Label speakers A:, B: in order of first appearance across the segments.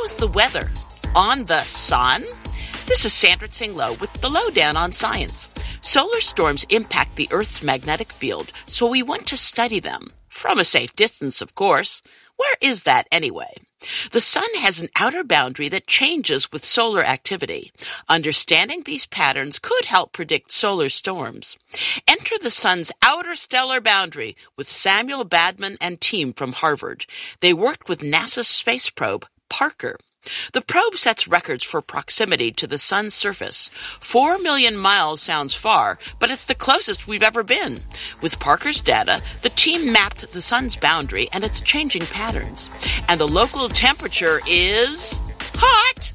A: How's the weather? On the sun? This is Sandra Tsinglow with the Lowdown on Science. Solar storms impact the Earth's magnetic field, so we want to study them. From a safe distance, of course. Where is that anyway? The sun has an outer boundary that changes with solar activity. Understanding these patterns could help predict solar storms. Enter the sun's outer stellar boundary with Samuel Badman and team from Harvard. They worked with NASA's space probe, Parker. The probe sets records for proximity to the sun's surface. 4 million miles sounds far, but it's the closest we've ever been. With Parker's data, the team mapped the sun's boundary and its changing patterns. And the local temperature is hot!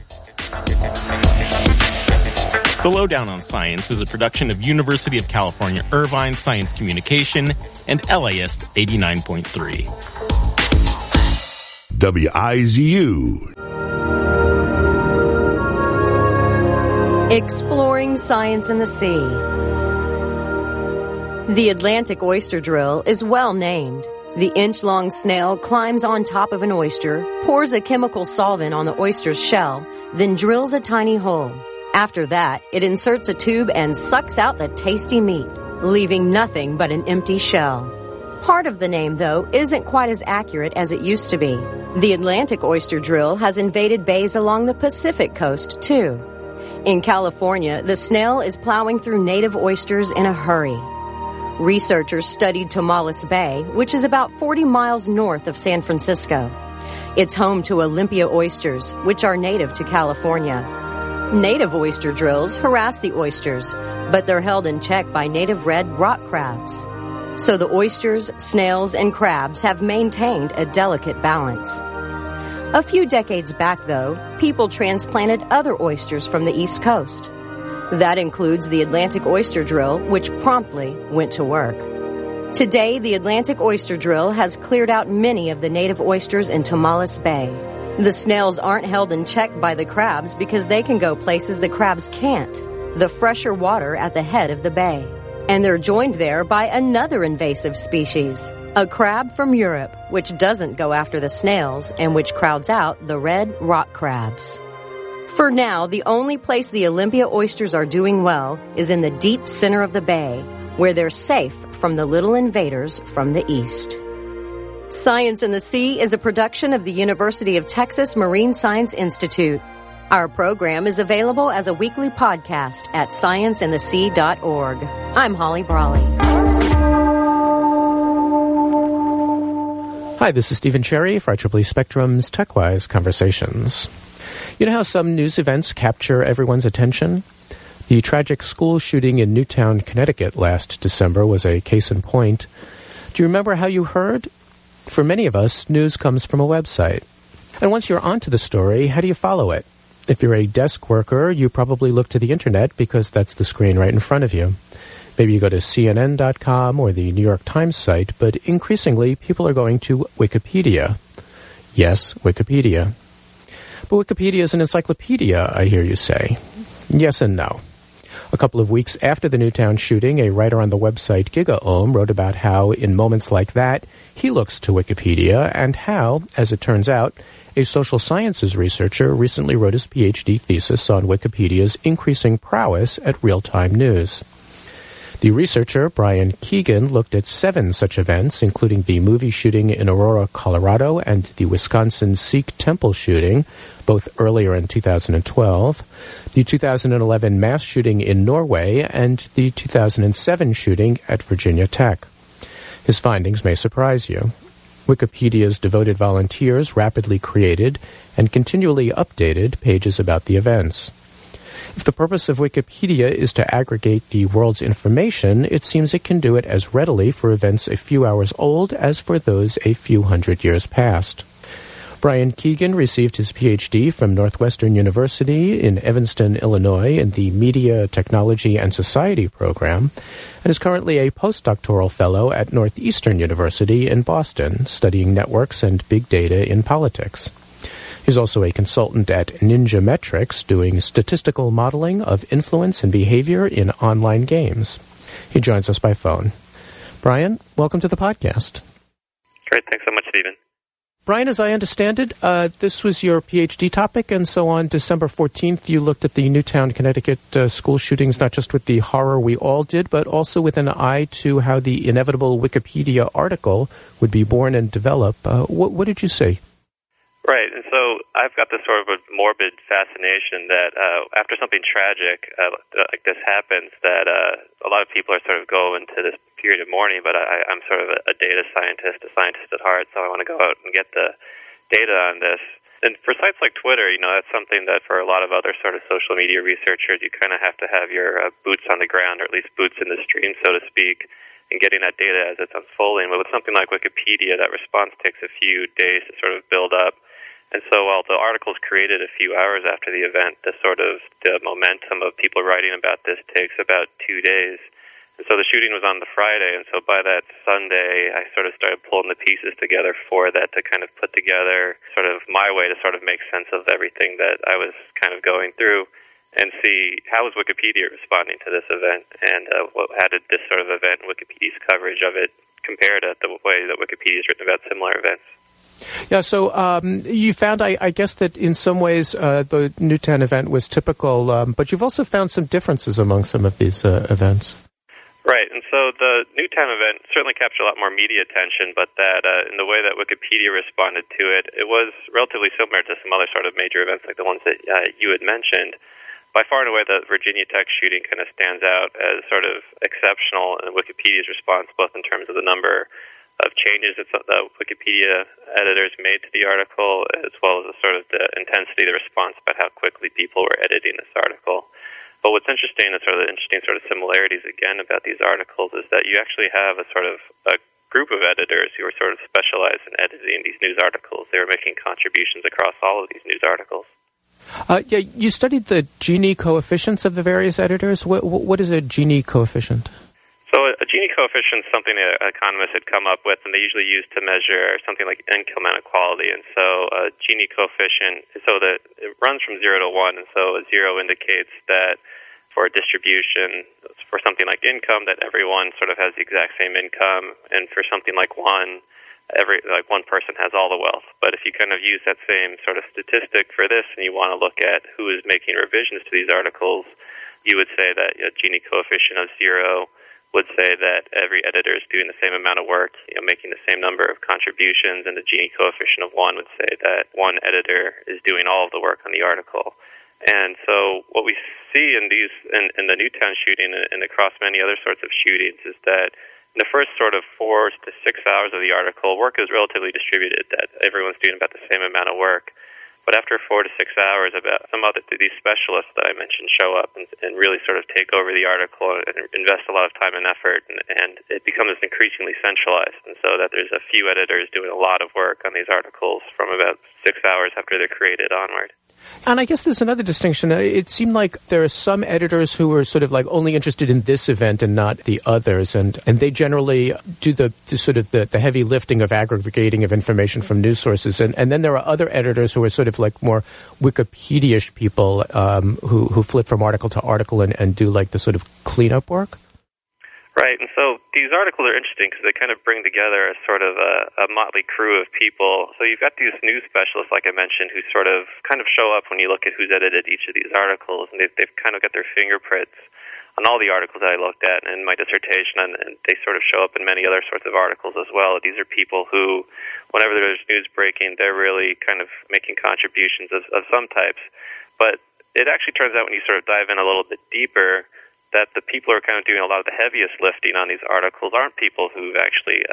B: The Lowdown on Science is a production of University of California, Irvine Science Communication and LAist 89.3.
C: WIZU.
D: Exploring science in the sea. The Atlantic oyster drill is well named. The inch-long snail climbs on top of an oyster, pours a chemical solvent on the oyster's shell, then drills a tiny hole. After that, it inserts a tube and sucks out the tasty meat, leaving nothing but an empty shell. Part of the name, though, isn't quite as accurate as it used to be. The Atlantic oyster drill has invaded bays along the Pacific coast, too. In California, the snail is plowing through native oysters in a hurry. Researchers studied Tomales Bay, which is about 40 miles north of San Francisco. It's home to Olympia oysters, which are native to California. Native oyster drills harass the oysters, but they're held in check by native red rock crabs. So the oysters, snails, and crabs have maintained a delicate balance. A few decades back, though, people transplanted other oysters from the East Coast. That includes the Atlantic oyster drill, which promptly went to work. Today, the Atlantic oyster drill has cleared out many of the native oysters in Tomales Bay. The snails aren't held in check by the crabs because they can go places the crabs can't, the fresher water at the head of the bay. And they're joined there by another invasive species, a crab from Europe, which doesn't go after the snails and which crowds out the red rock crabs. For now, the only place the Olympia oysters are doing well is in the deep center of the bay, where they're safe from the little invaders from the east. Science in the Sea is a production of the University of Texas Marine Science Institute. Our program is available as a weekly podcast at scienceinthesea.org. I'm Holly Brawley.
E: Hi, this is Stephen Cherry for IEEE Spectrum's TechWise Conversations. You know how some news events capture everyone's attention? The tragic school shooting in Newtown, Connecticut last December was a case in point. Do you remember how you heard? For many of us, news comes from a website. And once you're onto the story, how do you follow it? If you're a desk worker, you probably look to the internet because that's the screen right in front of you. Maybe you go to CNN.com or the New York Times site, but increasingly people are going to Wikipedia. Yes, Wikipedia. But Wikipedia is an encyclopedia, I hear you say. Yes and no. A couple of weeks after the Newtown shooting, a writer on the website GigaOM wrote about how, in moments like that, he looks to Wikipedia, and how, as it turns out, a social sciences researcher recently wrote his PhD thesis on Wikipedia's increasing prowess at real-time news. The researcher, Brian Keegan, looked at 7 such events, including the movie shooting in Aurora, Colorado, and the Wisconsin Sikh temple shooting, both earlier in 2012, the 2011 mass shooting in Norway, and the 2007 shooting at Virginia Tech. His findings may surprise you. Wikipedia's devoted volunteers rapidly created and continually updated pages about the events. If the purpose of Wikipedia is to aggregate the world's information, it seems it can do it as readily for events a few hours old as for those a few hundred years past. Brian Keegan received his PhD from Northwestern University in Evanston, Illinois, in the Media, Technology, and Society program, and is currently a postdoctoral fellow at Northeastern University in Boston, studying networks and big data in politics. He's also a consultant at Ninja Metrics, doing statistical modeling of influence and behavior in online games. He joins us by phone. Brian, welcome to the podcast.
F: Great. Thanks so much, Stephen.
E: Brian, as I understand it, this was your PhD topic, and so on December 14th, you looked at the Newtown, Connecticut school shootings, not just with the horror we all did, but also with an eye to how the inevitable Wikipedia article would be born and develop. What did you see?
F: Right, and so I've got this sort of a morbid fascination that after something tragic like this happens, that a lot of people are sort of go into this period of mourning, but I'm sort of a data scientist, a scientist at heart, so I want to go out and get the data on this. And for sites like Twitter, that's something that for a lot of other sort of social media researchers, you kind of have to have your boots on the ground, or at least boots in the stream, so to speak, and getting that data as it's unfolding. But with something like Wikipedia, that response takes a few days to sort of build up. And so while the article's created a few hours after the event, the momentum of people writing about this takes about 2 days. And so the shooting was on the Friday, and so by that Sunday, I sort of started pulling the pieces together for that to kind of put together sort of my way to sort of make sense of everything that I was kind of going through and see how was Wikipedia responding to this event, and how did this sort of event, Wikipedia's coverage of it, compare to the way that Wikipedia's written about similar events.
E: Yeah, so you found, I guess, that in some ways the Newtown event was typical, but you've also found some differences among some of these events.
F: Right, and so the Newtown event certainly captured a lot more media attention, but that in the way that Wikipedia responded to it, it was relatively similar to some other sort of major events like the ones that you had mentioned. By far and away, the Virginia Tech shooting kind of stands out as sort of exceptional in Wikipedia's response, both in terms of the number of changes that the Wikipedia editors made to the article, as well as the sort of the intensity of the response about how quickly people were editing this article. But what's interesting, and sort of the interesting sort of similarities again about these articles, is that you actually have a sort of a group of editors who are sort of specialized in editing these news articles. They were making contributions across all of these news articles.
E: Yeah, you studied the Gini coefficients of the various editors. What is a Gini coefficient?
F: So a Gini coefficient is something that economists had come up with, and they usually use to measure something like income inequality. And so a Gini coefficient, so that it runs from 0 to 1, and so a 0 indicates that for a distribution, for something like income, that everyone sort of has the exact same income, and for something like 1, one person has all the wealth. But if you kind of use that same sort of statistic for this, and you want to look at who is making revisions to these articles, you would say that a Gini coefficient of 0 would say that every editor is doing the same amount of work, making the same number of contributions, and the Gini coefficient of 1 would say that one editor is doing all of the work on the article. And so what we see in the Newtown shooting and across many other sorts of shootings is that in the first sort of 4 to 6 hours of the article, work is relatively distributed, that everyone's doing about the same amount of work. But after 4 to 6 hours, about these specialists that I mentioned show up and really sort of take over the article and invest a lot of time and effort, and it becomes increasingly centralized. And so that there's a few editors doing a lot of work on these articles from about 6 hours after they're created onward.
E: And I guess there's another distinction. It seemed like there are some editors who are sort of like only interested in this event and not the others, and they generally do the heavy lifting of aggregating of information from news sources. And then there are other editors who are sort of like more Wikipedia-ish people who flip from article to article and do like the sort of cleanup work.
F: Right, and so these articles are interesting because they kind of bring together a sort of a motley crew of people. So you've got these news specialists, like I mentioned, who sort of kind of show up when you look at who's edited each of these articles, and they've kind of got their fingerprints on all the articles that I looked at in my dissertation, and they sort of show up in many other sorts of articles as well. These are people who, whenever there's news breaking, they're really kind of making contributions of some types. But it actually turns out when you sort of dive in a little bit deeper that the people who are kind of doing a lot of the heaviest lifting on these articles aren't people who've actually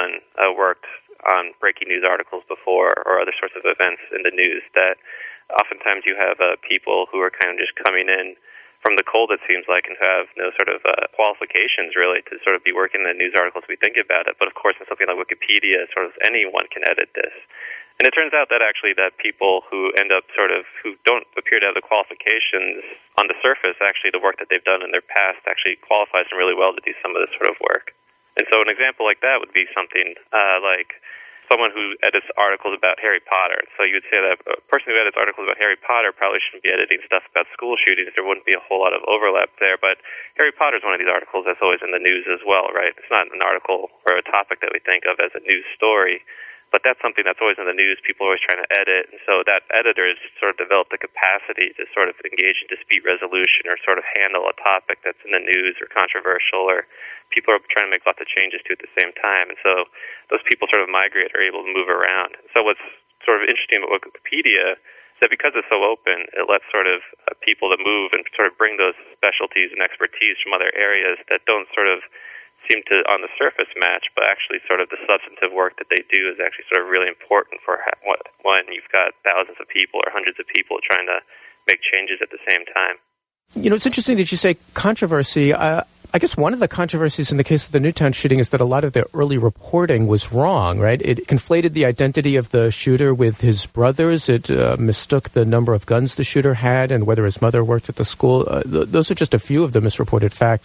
F: worked on breaking news articles before or other sorts of events in the news. That oftentimes you have people who are kind of just coming in from the cold, it seems like, and who have no sort of qualifications really to sort of be working in the news articles we think about it. But of course, in something like Wikipedia, sort of anyone can edit this. And it turns out that actually that people who end up who don't appear to have the qualifications on the surface, actually the work that they've done in their past actually qualifies them really well to do some of this sort of work. And so an example like that would be something like someone who edits articles about Harry Potter. So you would say that a person who edits articles about Harry Potter probably shouldn't be editing stuff about school shootings. There wouldn't be a whole lot of overlap there. But Harry Potter is one of these articles that's always in the news as well, right? It's not an article or a topic that we think of as a news story. But that's something that's always in the news. People are always trying to edit. And so that editors sort of developed the capacity to sort of engage in dispute resolution or sort of handle a topic that's in the news or controversial or people are trying to make lots of changes to at the same time. And so those people sort of migrate or are able to move around. So what's sort of interesting about Wikipedia is that because it's so open, it lets sort of people to move and sort of bring those specialties and expertise from other areas that don't sort of seem to, on the surface, match, but actually sort of the substantive work that they do is actually sort of really important for when you've got thousands of people or hundreds of people trying to make changes at the same time.
E: You know, it's interesting that you say controversy. I guess one of the controversies in the case of the Newtown shooting is that a lot of the early reporting was wrong, right? It conflated the identity of the shooter with his brothers. It mistook the number of guns the shooter had and whether his mother worked at the school. Those are just a few of the misreported facts.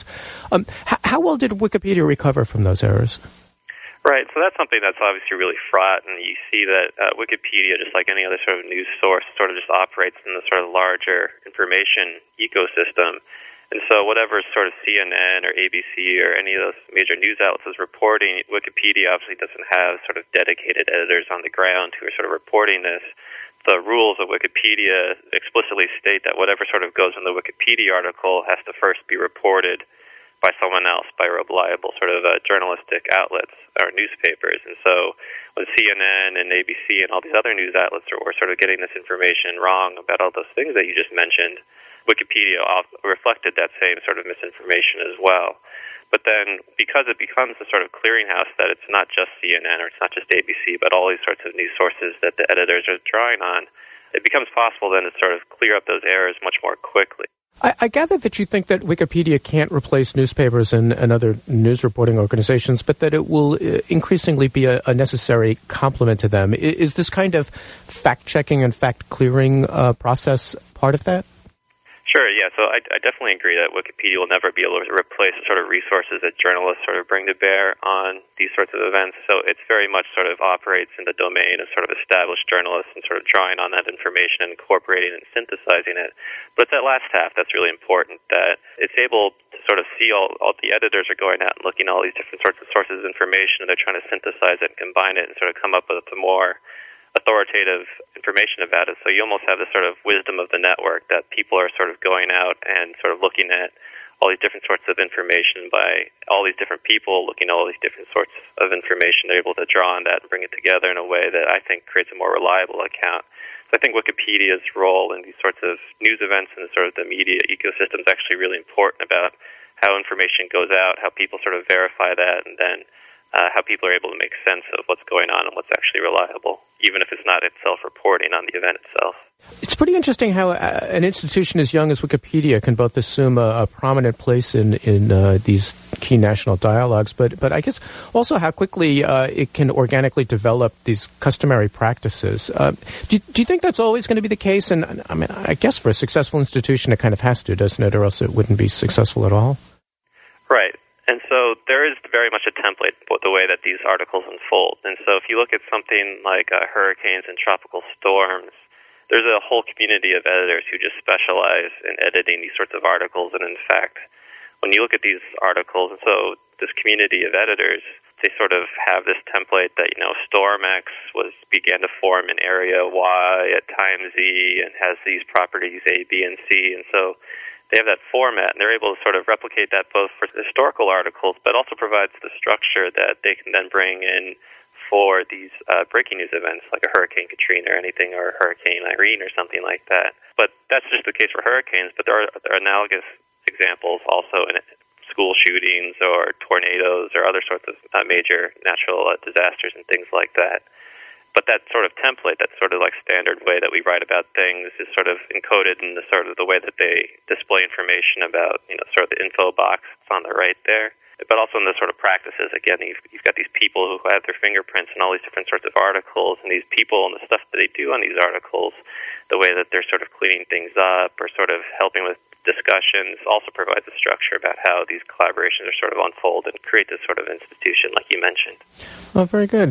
E: How well did Wikipedia recover from those errors?
F: Right, so that's something that's obviously really fraught, and you see that Wikipedia, just like any other sort of news source, sort of just operates in the sort of larger information ecosystem. And so whatever sort of CNN or ABC or any of those major news outlets is reporting, Wikipedia obviously doesn't have sort of dedicated editors on the ground who are sort of reporting this. The rules of Wikipedia explicitly state that whatever sort of goes in the Wikipedia article has to first be reported by someone else, by reliable sort of journalistic outlets or newspapers. And so when CNN and ABC and all these other news outlets were sort of getting this information wrong about all those things that you just mentioned, Wikipedia reflected that same sort of misinformation as well. But then because it becomes a sort of clearinghouse that it's not just CNN or it's not just ABC, but all these sorts of news sources that the editors are drawing on, it becomes possible then to sort of clear up those errors much more quickly.
E: I gather that you think that Wikipedia can't replace newspapers and other news reporting organizations, but that it will increasingly be a necessary complement to them. Is this kind of fact-checking and fact-clearing process part of that?
F: Sure, yeah. So I definitely agree that Wikipedia will never be able to replace the sort of resources that journalists sort of bring to bear on these sorts of events. So it's very much sort of operates in the domain of sort of established journalists and sort of drawing on that information and incorporating and synthesizing it. But that last half, that's really important, that it's able to sort of see all the editors are going out and looking at all these different sorts of sources of information, and they're trying to synthesize it and combine it and sort of come up with a more authoritative information about it. So you almost have this sort of wisdom of the network that people are sort of going out and sort of looking at all these different sorts of information by all these different people, looking at all these different sorts of information. They're able to draw on that and bring it together in a way that I think creates a more reliable account. So I think Wikipedia's role in these sorts of news events and sort of the media ecosystem is actually really important about how information goes out, how people sort of verify that, and then how people are able to make sense of what's going on and what's actually reliable, even if it's not itself reporting on the event itself.
E: It's pretty interesting how an institution as young as Wikipedia can both assume a prominent place in these key national dialogues, but I guess also how quickly it can organically develop these customary practices. Do you think that's always going to be the case? And I mean, I guess for a successful institution, it kind of has to, doesn't it? Or else it wouldn't be successful at all.
F: Right. And so there is very much a template for the way that these articles unfold. And so if you look at something like hurricanes and tropical storms, there's a whole community of editors who just specialize in editing these sorts of articles. And in fact, when you look at these articles, and so this community of editors, they sort of have this template that, storm X began to form in area Y at time Z and has these properties A, B, and C. And so they have that format, and they're able to sort of replicate that both for historical articles, but also provides the structure that they can then bring in for these breaking news events like a Hurricane Katrina or anything, or Hurricane Irene or something like that. But that's just the case for hurricanes, but there are analogous examples also in school shootings or tornadoes or other sorts of major natural disasters and things like that. But that sort of template, that sort of like standard way that we write about things is sort of encoded in the sort of the way that they display information about, sort of the info box that's on the right there. But also in the sort of practices, again, you've got these people who have their fingerprints in all these different sorts of articles, and these people and the stuff that they do on these articles, the way that they're sort of cleaning things up or sort of helping with discussions also provides a structure about how these collaborations are sort of unfold and create this sort of institution like you mentioned.
E: Oh, very good.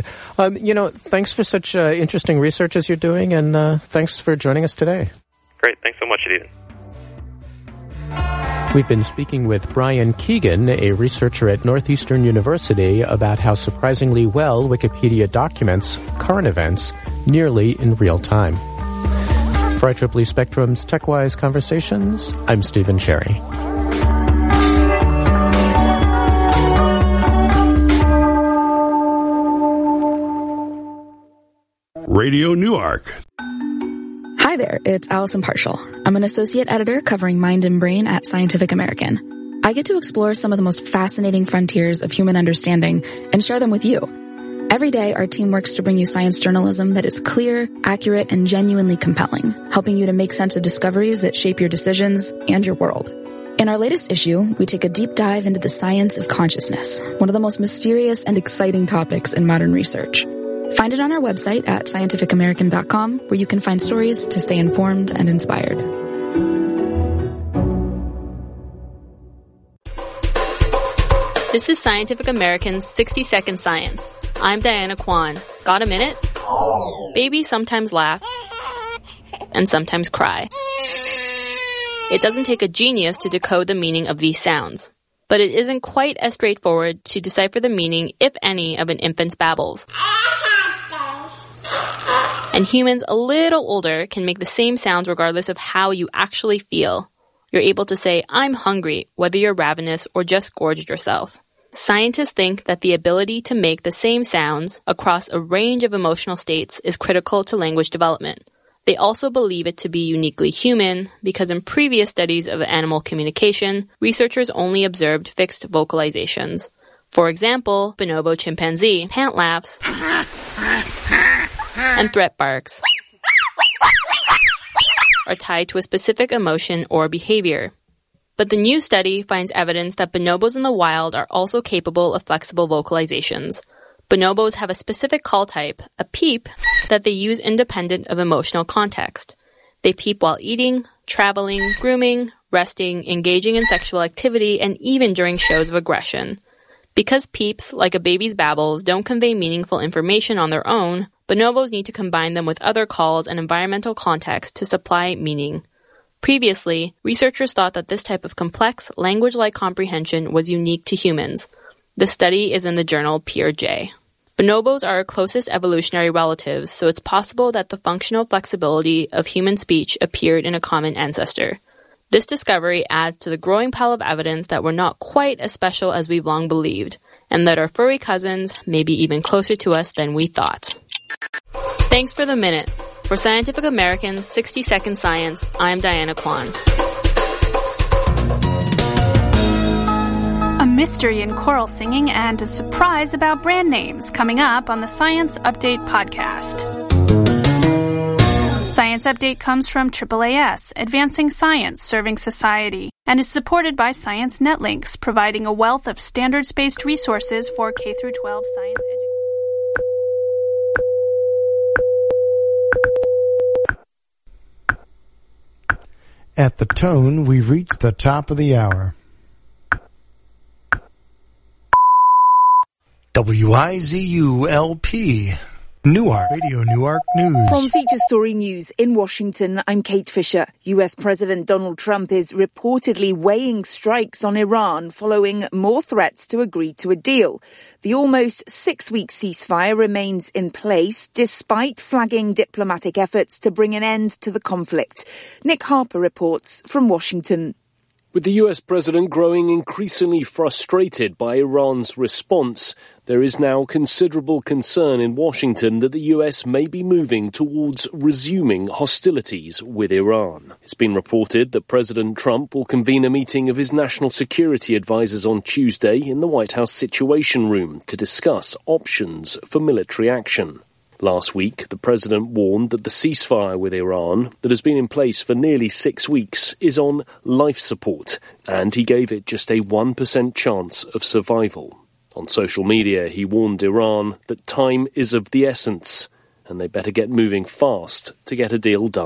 E: Thanks for such interesting research as you're doing, and thanks for joining us today.
F: Great. Thanks so much, Edith.
E: We've been speaking with Brian Keegan, a researcher at Northeastern University, about how surprisingly well Wikipedia documents current events nearly in real time. For IEEE Spectrum's TechWise Conversations, I'm Stephen Cherry.
C: Radio Newark.
G: Hi there, it's Allison Partial. I'm an associate editor covering mind and brain at Scientific American. I get to explore some of the most fascinating frontiers of human understanding and share them with you. Every day, our team works to bring you science journalism that is clear, accurate, and genuinely compelling, helping you to make sense of discoveries that shape your decisions and your world. In our latest issue, we take a deep dive into the science of consciousness, one of the most mysterious and exciting topics in modern research. Find it on our website at scientificamerican.com, where you can find stories to stay informed and inspired.
H: This is Scientific American's 60-Second Science. I'm Diana Kwan. Got a minute? Babies sometimes laugh and sometimes cry. It doesn't take a genius to decode the meaning of these sounds, but it isn't quite as straightforward to decipher the meaning, if any, of an infant's babbles. And humans a little older can make the same sounds regardless of how you actually feel. You're able to say, "I'm hungry," whether you're ravenous or just gorged yourself. Scientists think that the ability to make the same sounds across a range of emotional states is critical to language development. They also believe it to be uniquely human because in previous studies of animal communication, researchers only observed fixed vocalizations. For example, bonobo chimpanzee pant laughs and threat barks are tied to a specific emotion or behavior. But the new study finds evidence that bonobos in the wild are also capable of flexible vocalizations. Bonobos have a specific call type, a peep, that they use independent of emotional context. They peep while eating, traveling, grooming, resting, engaging in sexual activity, and even during shows of aggression. Because peeps, like a baby's babbles, don't convey meaningful information on their own, bonobos need to combine them with other calls and environmental context to supply meaning. Previously, researchers thought that this type of complex, language-like comprehension was unique to humans. The study is in the journal PeerJ. Bonobos are our closest evolutionary relatives, so it's possible that the functional flexibility of human speech appeared in a common ancestor. This discovery adds to the growing pile of evidence that we're not quite as special as we've long believed, and that our furry cousins may be even closer to us than we thought. Thanks for the minute. For Scientific American's 60-Second Science, I'm Diana Kwan.
I: A mystery in choral singing and a surprise about brand names coming up on the Science Update podcast. Science Update comes from AAAS, Advancing Science, Serving Society, and is supported by Science Netlinks, providing a wealth of standards-based resources for K-12 science education.
J: At the tone, we've reached the top of the hour. WIZU-LP, Newark, Radio Newark News.
K: From Feature Story News in Washington, I'm Kate Fisher. US President Donald Trump is reportedly weighing strikes on Iran following more threats to agree to a deal. The almost 6-week ceasefire remains in place despite flagging diplomatic efforts to bring an end to the conflict. Nick Harper reports from Washington.
L: With the US president growing increasingly frustrated by Iran's response, there is now considerable concern in Washington that the US may be moving towards resuming hostilities with Iran. It's been reported that President Trump will convene a meeting of his national security advisors on Tuesday in the White House Situation Room to discuss options for military action. Last week, the president warned that the ceasefire with Iran that has been in place for nearly 6 weeks is on life support, and he gave it just a 1% chance of survival. On social media, he warned Iran that time is of the essence, and they better get moving fast to get a deal done.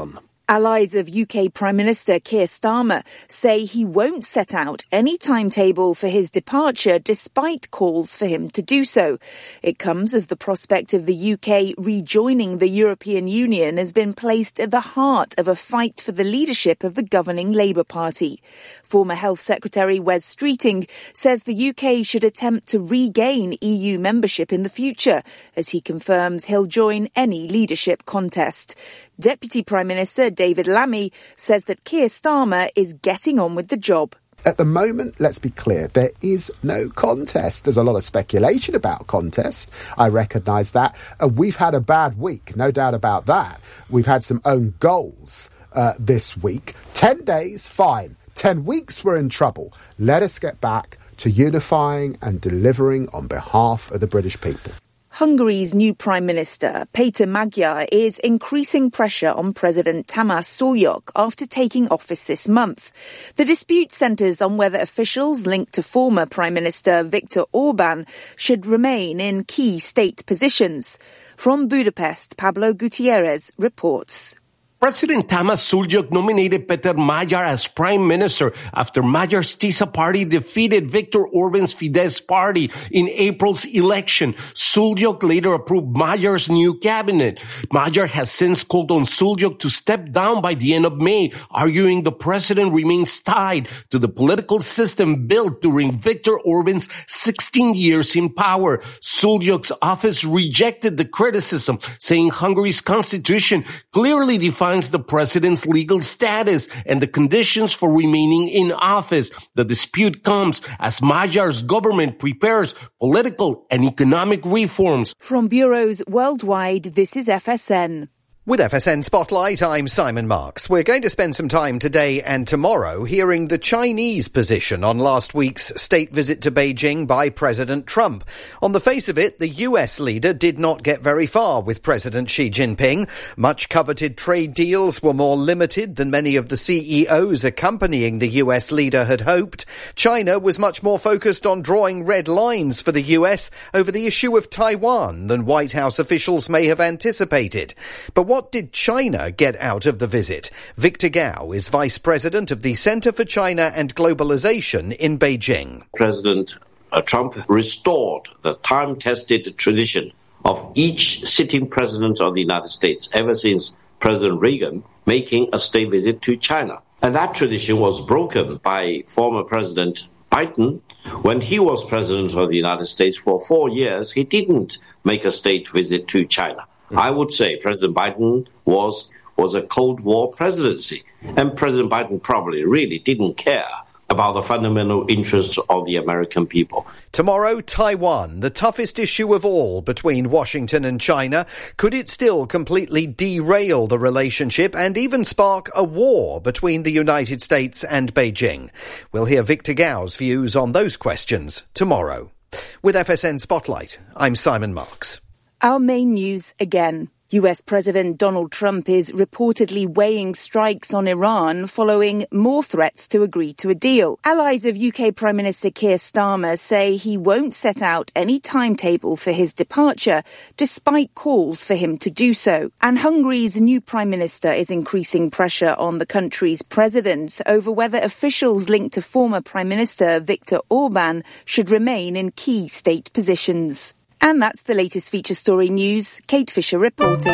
K: Allies of UK Prime Minister Keir Starmer say he won't set out any timetable for his departure despite calls for him to do so. It comes as the prospect of the UK rejoining the European Union has been placed at the heart of a fight for the leadership of the governing Labour Party. Former Health Secretary Wes Streeting says the UK should attempt to regain EU membership in the future, as he confirms he'll join any leadership contest. Deputy Prime Minister David Lammy says that Keir Starmer is getting on with the job.
M: At the moment, let's be clear, there is no contest. There's a lot of speculation about contest. I recognise that. We've had a bad week, no doubt about that. We've had some own goals this week. 10 days, fine. 10 weeks, we're in trouble. Let us get back to unifying and delivering on behalf of the British people.
K: Hungary's new Prime Minister, Péter Magyar, is increasing pressure on President Tamás Szújog after taking office this month. The dispute centres on whether officials linked to former Prime Minister Viktor Orbán should remain in key state positions. From Budapest, Pablo Gutierrez reports.
N: President Tamás Szújog nominated Péter Magyar as prime minister after Magyar's TISA party defeated Viktor Orbán's Fidesz party in April's election. Szújog later approved Magyar's new cabinet. Magyar has since called on Szújog to step down by the end of May, arguing the president remains tied to the political system built during Viktor Orbán's 16 years in power. Szújog's office rejected the criticism, saying Hungary's constitution clearly defines the president's legal status and the conditions for remaining in office. The dispute comes as Magyar's government prepares political and economic reforms.
K: From bureaus worldwide, this is FSN.
O: With FSN Spotlight, I'm Simon Marks. We're going to spend some time today and tomorrow hearing the Chinese position on last week's state visit to Beijing by President Trump. On the face of it, the US leader did not get very far with President Xi Jinping. Much coveted trade deals were more limited than many of the CEOs accompanying the US leader had hoped. China was much more focused on drawing red lines for the US over the issue of Taiwan than White House officials may have anticipated. But what did China get out of the visit? Victor Gao is Vice President of the Center for China and Globalization in Beijing.
P: President Trump restored the time-tested tradition of each sitting president of the United States ever since President Reagan making a state visit to China. And that tradition was broken by former President Biden. When he was president of the United States for 4 years, he didn't make a state visit to China. I would say President Biden was a Cold War presidency, and President Biden probably really didn't care about the fundamental interests of the American people.
O: Tomorrow, Taiwan, the toughest issue of all between Washington and China. Could it still completely derail the relationship and even spark a war between the United States and Beijing? We'll hear Victor Gao's views on those questions tomorrow. With FSN Spotlight, I'm Simon Marks.
K: Our main news again. US President Donald Trump is reportedly weighing strikes on Iran following more threats to agree to a deal. Allies of UK Prime Minister Keir Starmer say he won't set out any timetable for his departure, despite calls for him to do so. And Hungary's new Prime Minister is increasing pressure on the country's president over whether officials linked to former Prime Minister Viktor Orbán should remain in key state positions. And that's the latest feature story news. Kate Fisher reporting.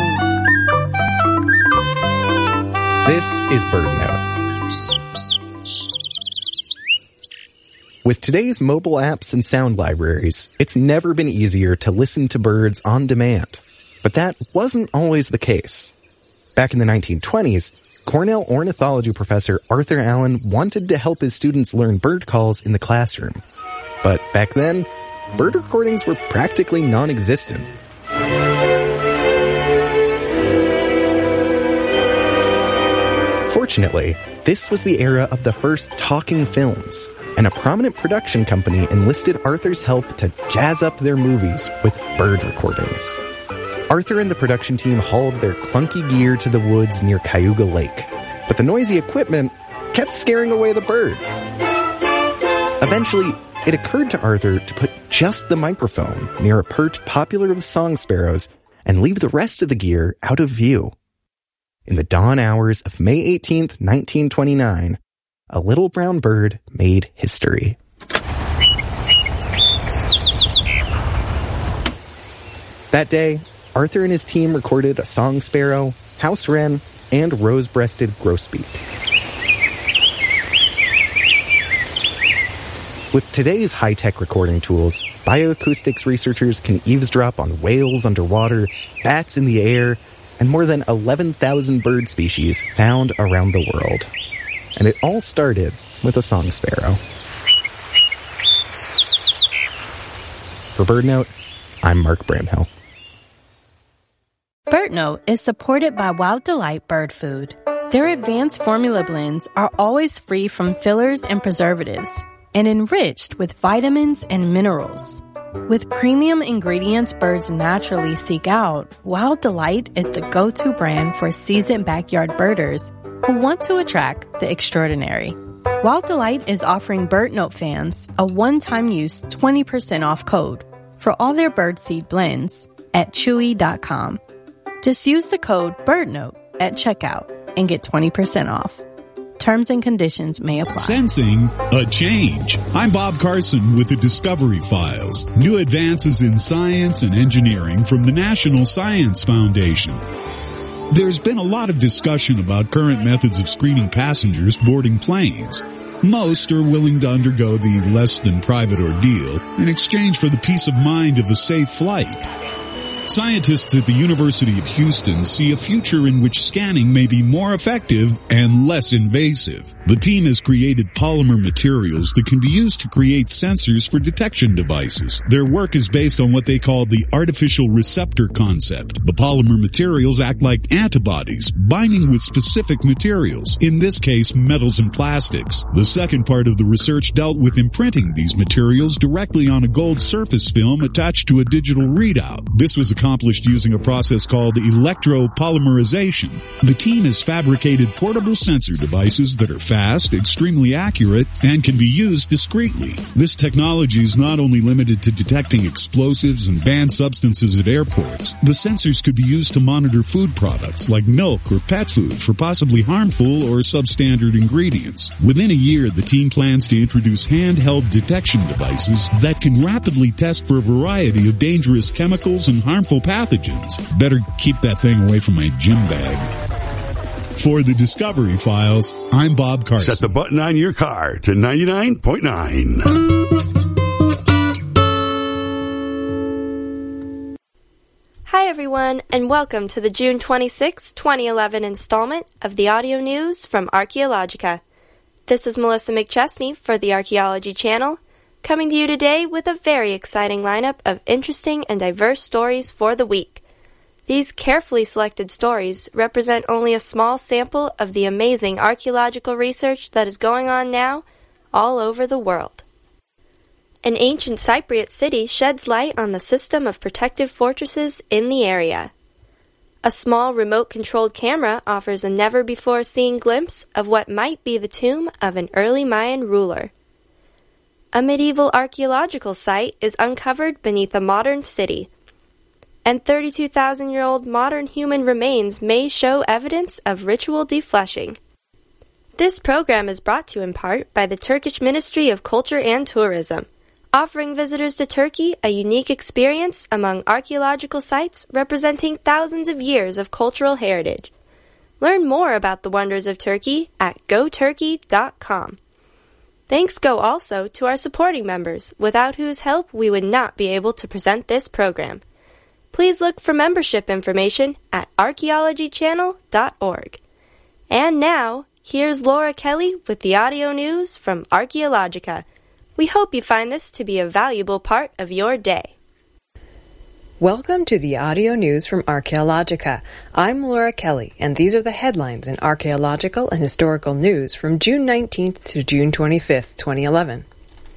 Q: This is BirdNote. With today's mobile apps and sound libraries, it's never been easier to listen to birds on demand. But that wasn't always the case. Back in the 1920s, Cornell ornithology professor Arthur Allen wanted to help his students learn bird calls in the classroom. But back then, bird recordings were practically non-existent. Fortunately, this was the era of the first talking films, and a prominent production company enlisted Arthur's help to jazz up their movies with bird recordings. Arthur and the production team hauled their clunky gear to the woods near Cayuga Lake, but the noisy equipment kept scaring away the birds. Eventually, it occurred to Arthur to put just the microphone near a perch popular with song sparrows and leave the rest of the gear out of view. in the dawn hours of May 18th, 1929, a little brown bird made history. That day, Arthur and his team recorded a song sparrow, house wren, and rose-breasted grosbeak. With today's high-tech recording tools, bioacoustics researchers can eavesdrop on whales underwater, bats in the air, and more than 11,000 bird species found around the world. And it all started with a song sparrow. For BirdNote, I'm Mark Bramhill.
R: BirdNote is supported by Wild Delight Bird Food. Their advanced formula blends are always free from fillers and preservatives and enriched with vitamins and minerals. With premium ingredients birds naturally seek out, Wild Delight is the go-to brand for seasoned backyard birders who want to attract the extraordinary. Wild Delight is offering BirdNote fans a one-time use 20% off code for all their birdseed blends at chewy.com. Just use the code BirdNote at checkout and get 20% off. Terms and conditions may apply.
S: Sensing a change. I'm Bob Carson with the Discovery Files. New advances in science and engineering from the National Science Foundation. There's been a lot of discussion about current methods of screening passengers boarding planes. Most are willing to undergo the less-than-private ordeal in exchange for the peace of mind of a safe flight. Scientists at the University of Houston see a future in which scanning may be more effective and less invasive. The team has created polymer materials that can be used to create sensors for detection devices. Their work is based on what they call the artificial receptor concept. The polymer materials act like antibodies, binding with specific materials, in this case metals and plastics. The second part of the research dealt with imprinting these materials directly on a gold surface film attached to a digital readout. This was accomplished using a process called electropolymerization. The team has fabricated portable sensor devices that are fast, extremely accurate, and can be used discreetly. This technology is not only limited to detecting explosives and banned substances at airports. The sensors could be used to monitor food products like milk or pet food for possibly harmful or substandard ingredients. Within a year, the team plans to introduce handheld detection devices that can rapidly test for a variety of dangerous chemicals and harmful pathogens. Better keep that thing away from my gym bag. For the Discovery Files, I'm Bob Carson.
C: Set the button on your car to 99.9.
T: Hi everyone, and welcome to the June 26, 2011 installment of the audio news from Archaeologica. This is Melissa McChesney for the Archaeology Channel, coming to you today with a very exciting lineup of interesting and diverse stories for the week. These carefully selected stories represent only a small sample of the amazing archaeological research that is going on now all over the world. An ancient Cypriot city sheds light on the system of protective fortresses in the area. A small remote-controlled camera offers a never-before-seen glimpse of what might be the tomb of an early Mayan ruler. A medieval archaeological site is uncovered beneath a modern city, and 32,000-year-old modern human remains may show evidence of ritual defleshing. This program is brought to you in part by the Turkish Ministry of Culture and Tourism, offering visitors to Turkey a unique experience among archaeological sites representing thousands of years of cultural heritage. Learn more about the wonders of Turkey at goturkey.com. Thanks go also to our supporting members, without whose help we would not be able to present this program. Please look for membership information at archaeologychannel.org. And now, here's Laura Kelly with the audio news from Archaeologica. We hope you find this to be a valuable part of your day.
U: Welcome to the audio news from Archaeologica. I'm Laura Kelly, and these are the headlines in archaeological and historical news from June 19th to June 25th, 2011.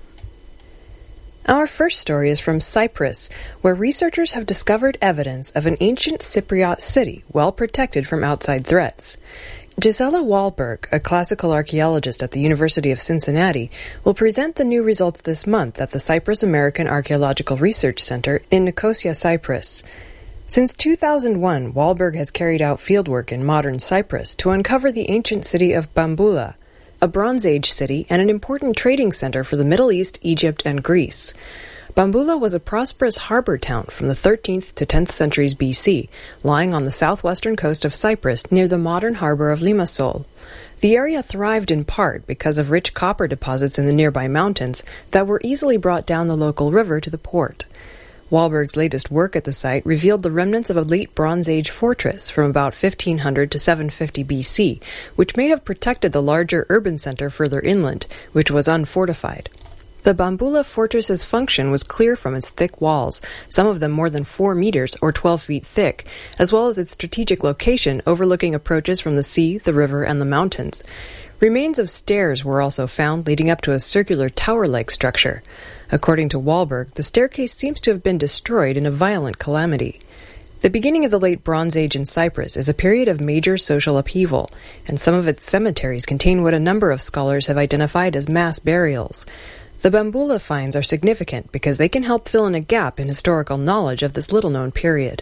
U: Our first story is from Cyprus, where researchers have discovered evidence of an ancient Cypriot city well protected from outside threats. Gisela Wahlberg, a classical archaeologist at the University of Cincinnati, will present the new results this month at the Cyprus American Archaeological Research Center in Nicosia, Cyprus. Since 2001, Wahlberg has carried out fieldwork in modern Cyprus to uncover the ancient city of Bamboula, a Bronze Age city and an important trading center for the Middle East, Egypt, and Greece. Bamboula was a prosperous harbor town from the 13th to 10th centuries BC, lying on the southwestern coast of Cyprus near the modern harbor of Limassol. The area thrived in part because of rich copper deposits in the nearby mountains that were easily brought down the local river to the port. Wahlberg's latest work at the site revealed the remnants of a late Bronze Age fortress from about 1500 to 750 BC, which may have protected the larger urban center further inland, which was unfortified. The Bamboula fortress's function was clear from its thick walls, some of them more than 4 meters or 12 feet thick, as well as its strategic location overlooking approaches from the sea, the river, and the mountains. Remains of stairs were also found leading up to a circular tower-like structure. According to Wahlberg, the staircase seems to have been destroyed in a violent calamity. The beginning of the late Bronze Age in Cyprus is a period of major social upheaval, and some of its cemeteries contain what a number of scholars have identified as mass burials. The Bamboula finds are significant because they can help fill in a gap in historical knowledge of this little-known period.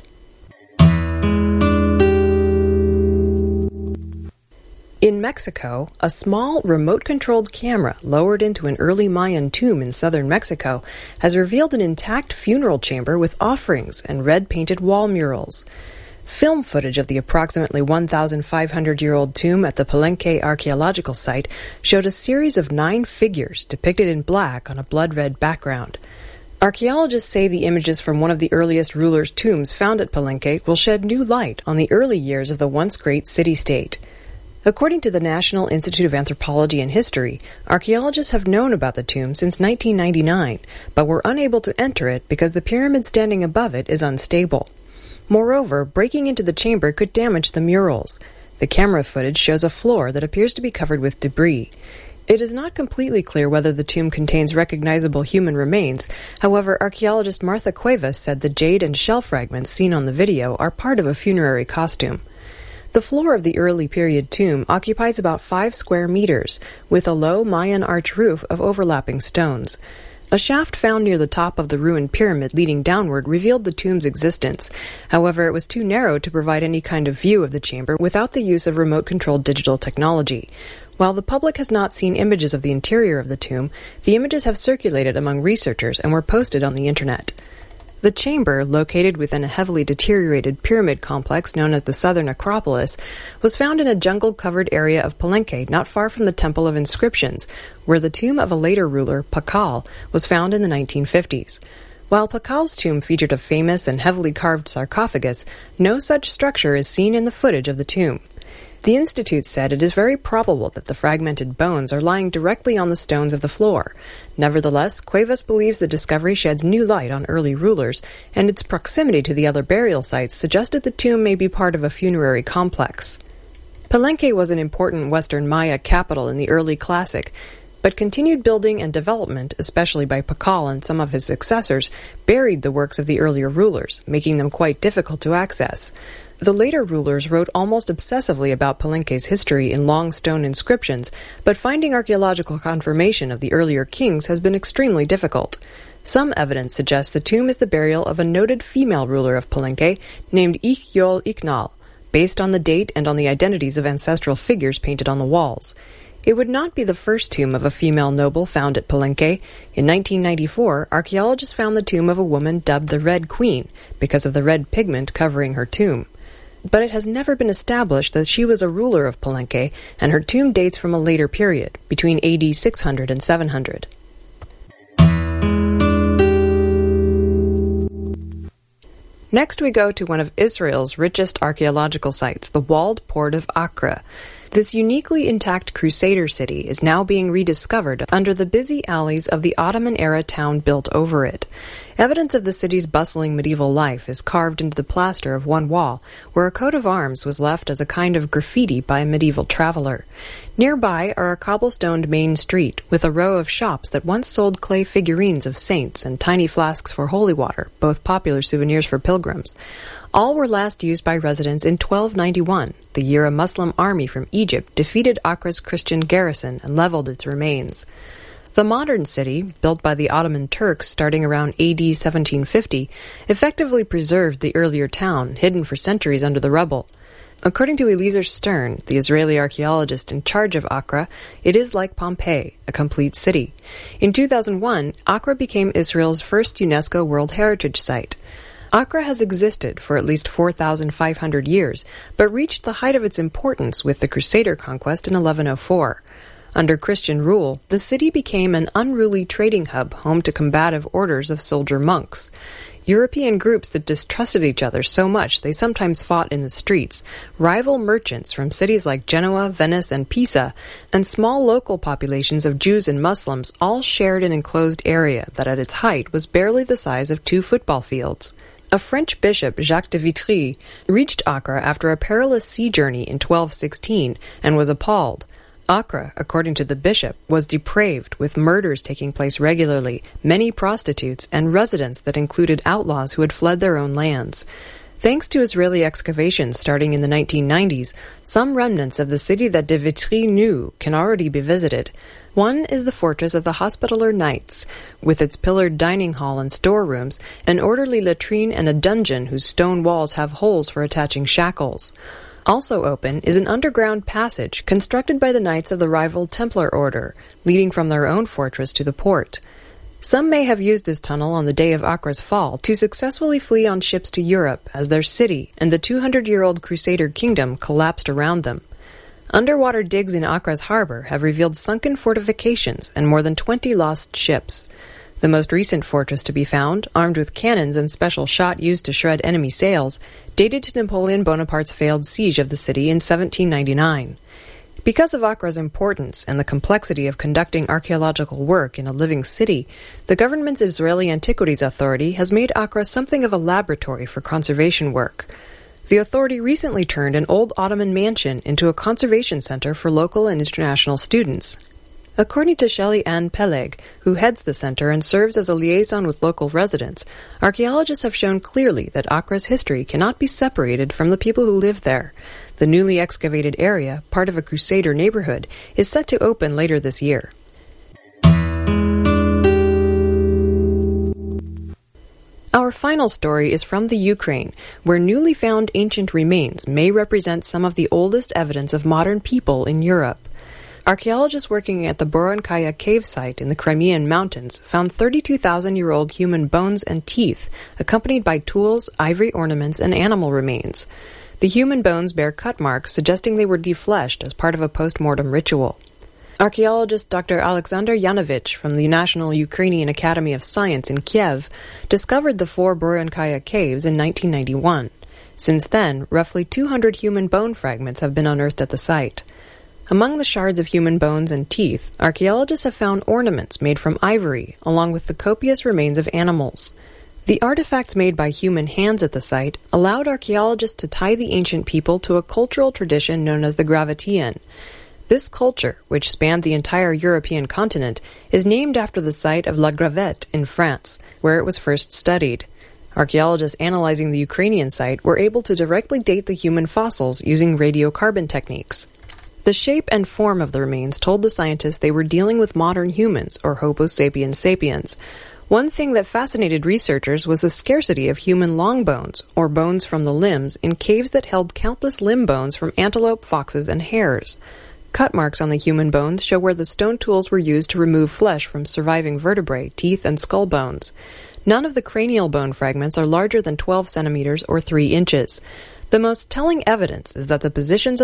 U: In Mexico, a small remote-controlled camera lowered into an early Mayan tomb in southern Mexico has revealed an intact funeral chamber with offerings and red-painted wall murals. Film footage of the approximately 1,500-year-old tomb at the Palenque archaeological site showed a series of 9 figures depicted in black on a blood-red background. Archaeologists say the images from one of the earliest rulers' tombs found at Palenque will shed new light on the early years of the once-great city-state. According to the National Institute of Anthropology and History, archaeologists have known about the tomb since 1999, but were unable to enter it because the pyramid standing above it is unstable. Moreover, breaking into the chamber could damage the murals. The camera footage shows a floor that appears to be covered with debris. It is not completely clear whether the tomb contains recognizable human remains. However, archaeologist Martha Cuevas said the jade and shell fragments seen on the video are part of a funerary costume. The floor of the early period tomb occupies about 5 square meters, with a low Mayan arch roof of overlapping stones. A shaft found near the top of the ruined pyramid leading downward revealed the tomb's existence. However, it was too narrow to provide any kind of view of the chamber without the use of remote-controlled digital technology. While the public has not seen images of the interior of the tomb, the images have circulated among researchers and were posted on the internet. The chamber, located within a heavily deteriorated pyramid complex known as the Southern Acropolis, was found in a jungle-covered area of Palenque not far from the Temple of Inscriptions, where the tomb of a later ruler, Pakal, was found in the 1950s. While Pakal's tomb featured a famous and heavily carved sarcophagus, no such structure is seen in the footage of the tomb. The Institute said it is very probable that the fragmented bones are lying directly on the stones of the floor. Nevertheless, Cuevas believes the discovery sheds new light on early rulers, and its proximity to the other burial sites suggested the tomb may be part of a funerary complex. Palenque was an important Western Maya capital in the early Classic, but continued building and development, especially by Pakal and some of his successors, buried the works of the earlier rulers, making them quite difficult to access. The later rulers wrote almost obsessively about Palenque's history in long stone inscriptions, but finding archaeological confirmation of the earlier kings has been extremely difficult. Some evidence suggests the tomb is the burial of a noted female ruler of Palenque named Ik-Yol Iknal, based on the date and on the identities of ancestral figures painted on the walls. It would not be the first tomb of a female noble found at Palenque. In 1994, archaeologists found the tomb of a woman dubbed the Red Queen because of the red pigment covering her tomb. But it has never been established that she was a ruler of Palenque, and her tomb dates from a later period, between AD 600 and 700. Next we go to one of Israel's richest archaeological sites, the walled port of Acre. This uniquely intact Crusader city is now being rediscovered under the busy alleys of the Ottoman-era town built over it. Evidence of the city's bustling medieval life is carved into the plaster of one wall, where a coat of arms was left as a kind of graffiti by a medieval traveler. Nearby are a cobblestoned main street, with a row of shops that once sold clay figurines of saints and tiny flasks for holy water, both popular souvenirs for pilgrims. All were last used by residents in 1291, the year a Muslim army from Egypt defeated Acre's Christian garrison and leveled its remains. The modern city, built by the Ottoman Turks starting around AD 1750, effectively preserved the earlier town, hidden for centuries under the rubble. According to Eliezer Stern, the Israeli archaeologist in charge of Accra, it is like Pompeii, a complete city. In 2001, Accra became Israel's first UNESCO World Heritage Site. Accra has existed for at least 4,500 years, but reached the height of its importance with the Crusader conquest in 1104. Under Christian rule, the city became an unruly trading hub home to combative orders of soldier monks. European groups that distrusted each other so much they sometimes fought in the streets, rival merchants from cities like Genoa, Venice, and Pisa, and small local populations of Jews and Muslims all shared an enclosed area that at its height was barely the size of 2 football fields. A French bishop, Jacques de Vitry, reached Accra after a perilous sea journey in 1216 and was appalled. Accra, according to the bishop, was depraved, with murders taking place regularly, many prostitutes, and residents that included outlaws who had fled their own lands. Thanks to Israeli excavations starting in the 1990s, some remnants of the city that de Vitry knew can already be visited. One is the fortress of the Hospitaller Knights, with its pillared dining hall and storerooms, an orderly latrine, and a dungeon whose stone walls have holes for attaching shackles. Also open is an underground passage constructed by the Knights of the rival Templar Order, leading from their own fortress to the port. Some may have used this tunnel on the day of Accra's fall to successfully flee on ships to Europe as their city and the 200-year-old Crusader kingdom collapsed around them. Underwater digs in Accra's harbor have revealed sunken fortifications and more than 20 lost ships. The most recent fortress to be found, armed with cannons and special shot used to shred enemy sails, dated to Napoleon Bonaparte's failed siege of the city in 1799. Because of Accra's importance and the complexity of conducting archaeological work in a living city, the government's Israeli Antiquities Authority has made Accra something of a laboratory for conservation work. The authority recently turned an old Ottoman mansion into a conservation center for local and international students. According to Shelley Ann Peleg, who heads the center and serves as a liaison with local residents, archaeologists have shown clearly that Accra's history cannot be separated from the people who live there. The newly excavated area, part of a Crusader neighborhood, is set to open later this year. Our final story is from the Ukraine, where newly found ancient remains may represent some of the oldest evidence of modern people in Europe. Archaeologists working at the Boronkaya cave site in the Crimean Mountains found 32,000-year-old human bones and teeth, accompanied by tools, ivory ornaments, and animal remains. The human bones bear cut marks suggesting they were defleshed as part of a post-mortem ritual. Archaeologist Dr. Alexander Yanovich from the National Ukrainian Academy of Science in Kiev discovered the 4 Boronkaya caves in 1991. Since then, roughly 200 human bone fragments have been unearthed at the site. Among the shards of human bones and teeth, archaeologists have found ornaments made from ivory, along with the copious remains of animals. The artifacts made by human hands at the site allowed archaeologists to tie the ancient people to a cultural tradition known as the Gravettian. This culture, which spanned the entire European continent, is named after the site of La Gravette in France, where it was first studied. Archaeologists analyzing the Ukrainian site were able to directly date the human fossils using radiocarbon techniques. The shape and form of the remains told the scientists they were dealing with modern humans, or Homo sapiens sapiens. One thing that fascinated researchers was the scarcity of human long bones, or bones from the limbs, in caves that held countless limb bones from antelope, foxes, and hares. Cut marks on the human bones show where the stone tools were used to remove flesh from surviving vertebrae, teeth, and skull bones. None of the cranial bone fragments are larger than 12 centimeters or 3 inches. The most telling evidence is that the positions of